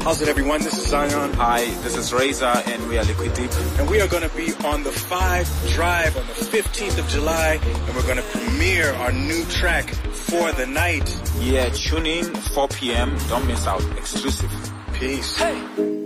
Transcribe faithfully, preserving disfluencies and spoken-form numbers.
How's it, everyone? This is Zion. Hi, this is Razor, and we are Liquid Deep. And we are going to be on the five Drive on the fifteenth of July, and we're going to premiere our new track, For the Night. Yeah, tune in, four p.m. Don't miss out. Exclusive. Peace. Hey.